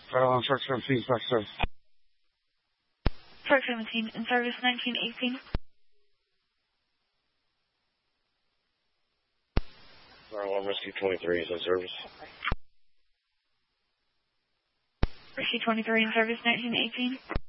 Truck 17, Truck 7. Truck 17, in service 1918. Rescue 23 is in service. Rescue 23 in service 1918.